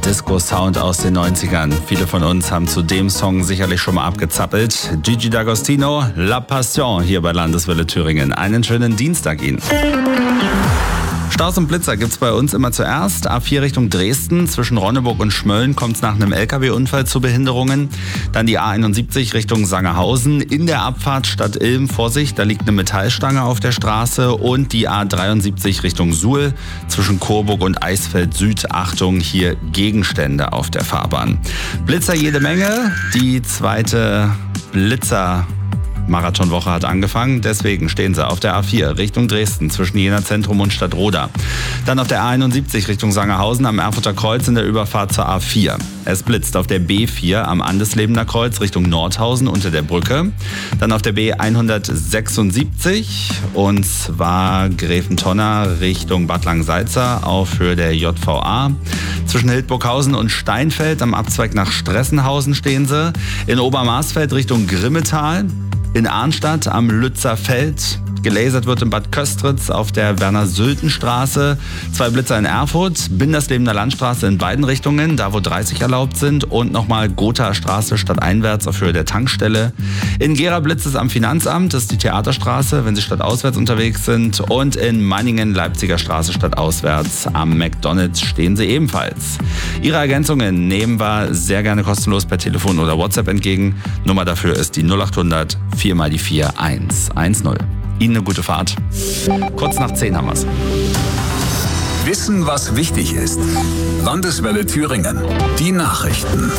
Disco-Sound aus den 90ern. Viele von uns haben zu dem Song sicherlich schon mal abgezappelt. Gigi D'Agostino, La Passion hier bei Landeswelle Thüringen. Einen schönen Dienstag Ihnen. Staus und Blitzer gibt's bei uns immer zuerst. A4 Richtung Dresden. Zwischen Ronneburg und Schmölln kommt es nach einem LKW-Unfall zu Behinderungen. Dann die A71 Richtung Sangerhausen. In der Abfahrt Stadt Ilm, Vorsicht, da liegt eine Metallstange auf der Straße. Und die A73 Richtung Suhl. Zwischen Coburg und Eisfeld Süd. Achtung, hier Gegenstände auf der Fahrbahn. Blitzer jede Menge. Die zweite Marathonwoche hat angefangen, deswegen stehen sie auf der A4 Richtung Dresden zwischen Jena Zentrum und Stadtroda. Dann auf der A71 Richtung Sangerhausen am Erfurter Kreuz in der Überfahrt zur A4. Es blitzt auf der B4 am Andeslebener Kreuz Richtung Nordhausen unter der Brücke. Dann auf der B176 und zwar Gräfentonner Richtung Bad Langsalza auf Höhe der JVA. Zwischen Hildburghausen und Steinfeld am Abzweig nach Stressenhausen stehen sie. In Obermarsfeld Richtung Grimmetal. In Arnstadt am Lützer Feld. Gelasert wird in Bad Köstritz auf der Werner-Sülten-Straße. 2 Blitzer in Erfurt. Binderslebener Landstraße in beiden Richtungen, da wo 30 erlaubt sind. Und nochmal Gothaer Straße stadteinwärts auf Höhe der Tankstelle. In Gera blitzt es am Finanzamt, das ist die Theaterstraße, wenn Sie stadtauswärts unterwegs sind. Und in Meiningen Leipziger Straße stadtauswärts am McDonald's stehen Sie ebenfalls. Ihre Ergänzungen nehmen wir sehr gerne kostenlos per Telefon oder WhatsApp entgegen. Nummer dafür ist die 0800 4 mal die 4 110. Ihnen eine gute Fahrt. Kurz nach 10 haben wir's. Wissen, was wichtig ist. Landeswelle Thüringen. Die Nachrichten.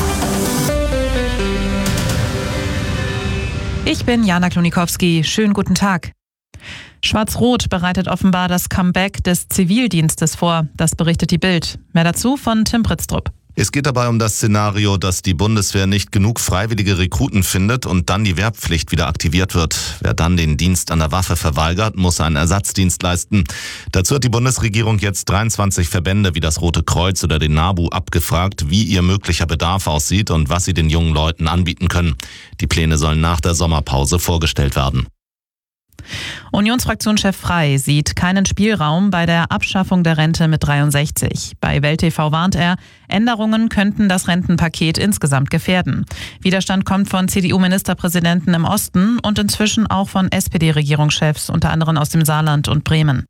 Ich bin Jana Klonikowski. Schönen guten Tag. Schwarz-Rot bereitet offenbar das Comeback des Zivildienstes vor. Das berichtet die Bild. Mehr dazu von Tim Britztrup. Es geht dabei um das Szenario, dass die Bundeswehr nicht genug freiwillige Rekruten findet und dann die Wehrpflicht wieder aktiviert wird. Wer dann den Dienst an der Waffe verweigert, muss einen Ersatzdienst leisten. Dazu hat die Bundesregierung jetzt 23 Verbände wie das Rote Kreuz oder den NABU abgefragt, wie ihr möglicher Bedarf aussieht und was sie den jungen Leuten anbieten können. Die Pläne sollen nach der Sommerpause vorgestellt werden. Unionsfraktionschef Frey sieht keinen Spielraum bei der Abschaffung der Rente mit 63. Bei Welt TV warnt er, Änderungen könnten das Rentenpaket insgesamt gefährden. Widerstand kommt von CDU-Ministerpräsidenten im Osten und inzwischen auch von SPD-Regierungschefs, unter anderem aus dem Saarland und Bremen.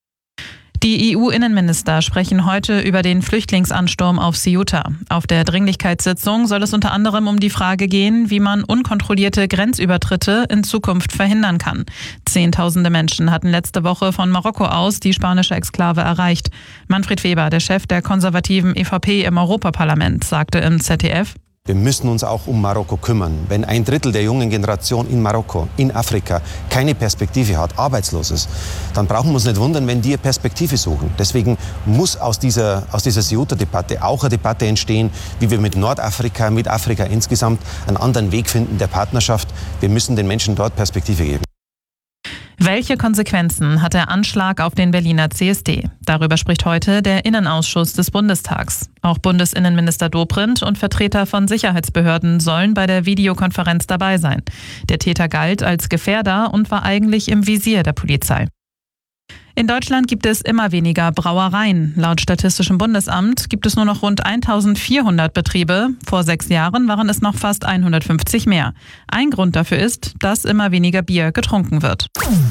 Die EU-Innenminister sprechen heute über den Flüchtlingsansturm auf Ceuta. Auf der Dringlichkeitssitzung soll es unter anderem um die Frage gehen, wie man unkontrollierte Grenzübertritte in Zukunft verhindern kann. Zehntausende Menschen hatten letzte Woche von Marokko aus die spanische Exklave erreicht. Manfred Weber, der Chef der konservativen EVP im Europaparlament, sagte im ZDF: Wir müssen uns auch um Marokko kümmern. Wenn 1/3 der jungen Generation in Marokko, in Afrika, keine Perspektive hat, arbeitslos ist, dann brauchen wir uns nicht wundern, wenn die Perspektive suchen. Deswegen muss aus dieser Ceuta-Debatte auch eine Debatte entstehen, wie wir mit Nordafrika, mit Afrika insgesamt einen anderen Weg finden der Partnerschaft. Wir müssen den Menschen dort Perspektive geben. Welche Konsequenzen hat der Anschlag auf den Berliner CSD? Darüber spricht heute der Innenausschuss des Bundestags. Auch Bundesinnenminister Dobrindt und Vertreter von Sicherheitsbehörden sollen bei der Videokonferenz dabei sein. Der Täter galt als Gefährder und war eigentlich im Visier der Polizei. In Deutschland gibt es immer weniger Brauereien. Laut Statistischem Bundesamt gibt es nur noch rund 1400 Betriebe. Vor 6 Jahren waren es noch fast 150 mehr. Ein Grund dafür ist, dass immer weniger Bier getrunken wird.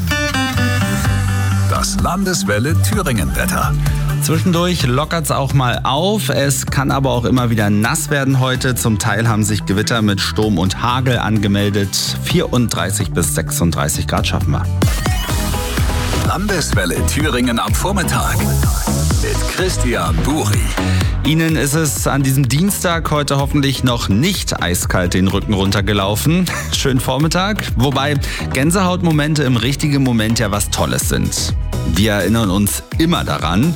Das Landeswelle Thüringen-Wetter. Zwischendurch lockert's auch mal auf. Es kann aber auch immer wieder nass werden heute. Zum Teil haben sich Gewitter mit Sturm und Hagel angemeldet. 34 bis 36 Grad schaffen wir. Landeswelle Thüringen am Vormittag mit Christian Buri. Ihnen ist es an diesem Dienstag heute hoffentlich noch nicht eiskalt den Rücken runtergelaufen. Schönen Vormittag, wobei Gänsehautmomente im richtigen Moment ja was Tolles sind. Wir erinnern uns immer daran,